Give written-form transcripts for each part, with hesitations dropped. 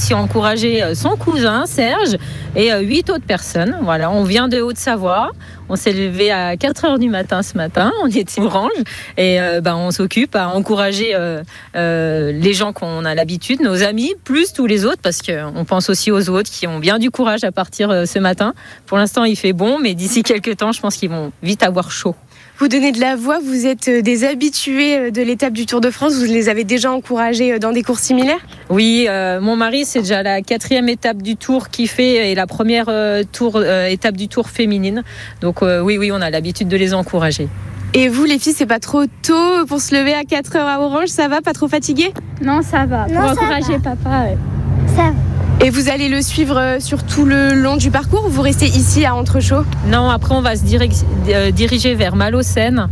aussi encourager son cousin Serge et 8 autres personnes. Voilà, on vient de Haute-Savoie. On s'est levé à 4h du matin ce matin, on était orange et on s'occupe à encourager les gens qu'on a l'habitude, nos amis, plus tous les autres, parce qu'on pense aussi aux autres qui ont bien du courage à partir ce matin. Pour l'instant, il fait bon, mais d'ici quelques temps, je pense qu'ils vont vite avoir chaud. Vous donnez de la voix, vous êtes des habitués de l'étape du Tour de France, vous les avez déjà encouragés dans des courses similaires ? Oui, mon mari, c'est déjà la 4e étape du Tour qu'il fait et la première étape du Tour féminine. Donc oui, on a l'habitude de les encourager. Et vous, les filles, c'est pas trop tôt pour se lever à 4h à Orange, ça va ? Pas trop fatigué ? Non, ça va. Pour encourager papa, ça va. Et vous allez le suivre sur tout le long du parcours ou vous restez ici à Entrechaux ? Non, après on va se diriger vers Malaucène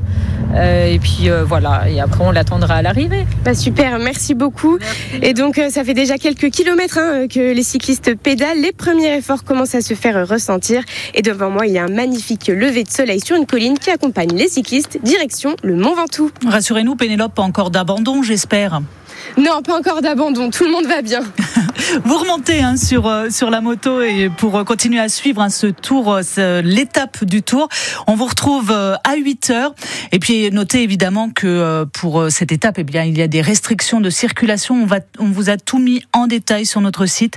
et puis voilà, et après on l'attendra à l'arrivée. Super, merci beaucoup. Et donc ça fait déjà quelques kilomètres que les cyclistes pédalent, les premiers efforts commencent à se faire ressentir et devant moi il y a un magnifique lever de soleil sur une colline qui accompagne les cyclistes, direction le Mont Ventoux. Rassurez-nous Pénélope, pas encore d'abandon j'espère. Non, pas encore d'abandon, tout le monde va bien. Vous remontez sur la moto et pour continuer à suivre ce tour, l'étape du tour. On vous retrouve à 8h. Et puis notez évidemment que pour cette étape, il y a des restrictions de circulation. On vous a tout mis en détail sur notre site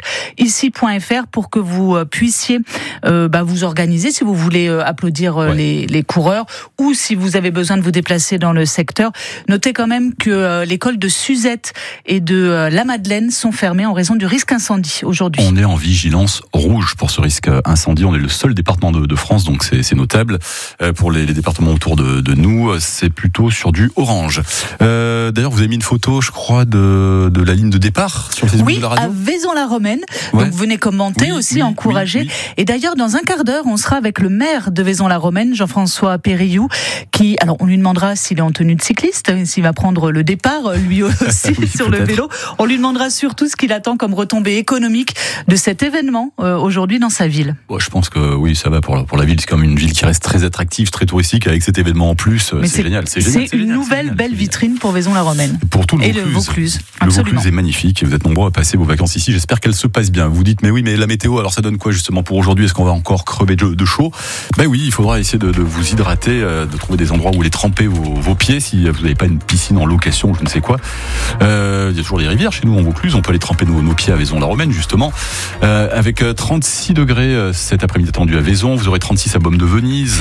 ici.fr pour que vous puissiez vous organiser si vous voulez applaudir les coureurs ou si vous avez besoin de vous déplacer dans le secteur. Notez quand même que l'école de Suzette et de la Madeleine sont fermées en raison du risque incendie aujourd'hui. On est en vigilance rouge pour ce risque incendie. On est le seul département de France, donc c'est notable. Pour les départements autour de nous, c'est plutôt sur du orange. D'ailleurs, vous avez mis une photo, je crois, de la ligne de départ sur le Facebook de la radio. Oui, à Vaison-la-Romaine. Donc venez commenter encourager. Oui. Et d'ailleurs, dans un quart d'heure, on sera avec le maire de Vaison-la-Romaine, Jean-François Périllou, qui, alors on lui demandera s'il est en tenue de cycliste, s'il va prendre le départ, lui aussi. Sur le vélo. On lui demandera surtout ce qu'il attend comme retombée économique de cet événement aujourd'hui dans sa ville. Je pense que oui, ça va pour la ville. C'est comme une ville qui reste très attractive, très touristique, avec cet événement en plus. C'est génial. C'est une nouvelle belle vitrine pour Vaison-la-Romaine. Pour tout le Vaucluse. Le Vaucluse est magnifique. Vous êtes nombreux à passer vos vacances ici. J'espère qu'elles se passent bien. Vous dites, mais oui, mais la météo, alors ça donne quoi justement pour aujourd'hui ? Est-ce qu'on va encore crever de chaud ? Oui, il faudra essayer de vous hydrater, de trouver des endroits où aller tremper vos pieds si vous n'avez pas une piscine en location, je ne sais quoi. Il y a toujours des rivières chez nous en Vaucluse, on peut aller tremper nos pieds à Vaison-la-Romaine justement, avec 36 degrés cet après-midi attendu à Vaison, vous aurez 36 à Beaume de Venise,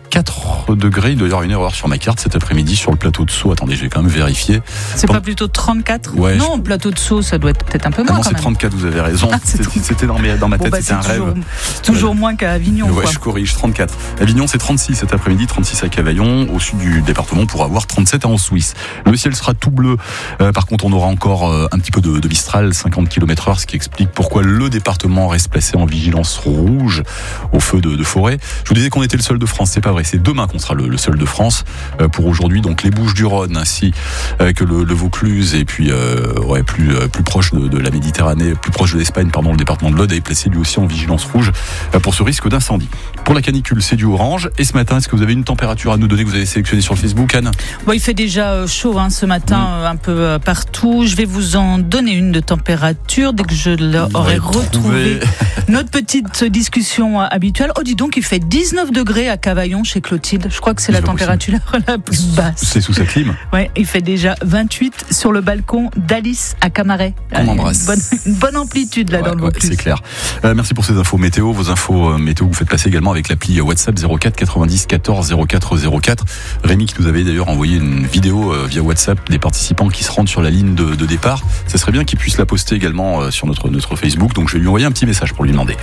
24 degrés, il doit y avoir une erreur sur ma carte cet après-midi sur le plateau de Sceaux, attendez je vais quand même vérifier. C'est pas plutôt 34 ? Non, plateau de Sceaux ça doit être peut-être un peu moins. Non, c'est 34, vous avez raison, c'était dans ma tête, c'était un rêve. C'est toujours moins qu'à Avignon. Ouais, je corrige, 34. Avignon c'est 36 cet après-midi, 36 à Cavaillon, au sud du département pour avoir 37 en Suisse. Le ciel sera tout bleu, par contre on aura encore un petit peu de Mistral, 50 km/h, ce qui explique pourquoi le département reste placé en vigilance rouge au feu de forêt. Je vous disais qu'on était le seul de France, c'est pas vrai, c'est demain qu'on sera le seul de France. Pour aujourd'hui, donc les Bouches-du-Rhône ainsi que le Vaucluse et puis plus proche de la Méditerranée, plus proche de l'Espagne, le département de l'Aude est placé lui aussi en vigilance rouge pour ce risque d'incendie. Pour la canicule, c'est du orange. Et ce matin, est-ce que vous avez une température à nous donner que vous avez sélectionnée sur le Facebook, Anne ? Il fait déjà chaud ce matin un peu partout. Je vais vous en donner une de température dès que je l'aurai retrouvé. Notre petite discussion habituelle. Oh, dis donc, il fait 19 degrés à Cavaillon chez Clotilde. Je crois que c'est la température la plus basse. C'est sous sa clim ? Oui, il fait déjà 28 sur le balcon d'Alice à Camaret. On embrasse. Une bonne amplitude là dans le Vaucluse. C'est clair. Merci pour ces infos météo. Vos infos météo, vous faites passer également avec l'appli WhatsApp 04 90 14 04 04. Rémi qui nous avait d'ailleurs envoyé une vidéo via WhatsApp des participants qui se rendent sur la ligne de départ. Ça serait bien qu'il puisse la poster également sur notre Facebook. Donc je vais lui envoyer un petit message pour lui demander.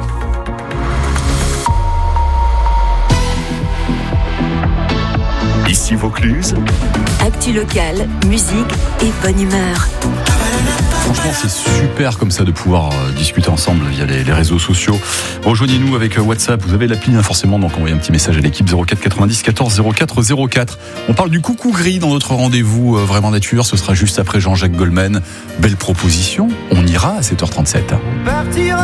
Ici Vaucluse. Actu locale, musique et bonne humeur. Franchement, c'est super comme ça de pouvoir discuter ensemble via les réseaux sociaux. Rejoignez-nous avec WhatsApp. Vous avez l'appli forcément, donc envoyez un petit message à l'équipe 04 90 14 04 04. On parle du coucou gris dans notre rendez-vous Vraiment Nature. Ce sera juste après Jean-Jacques Goldman. Belle proposition. On ira à 7h37.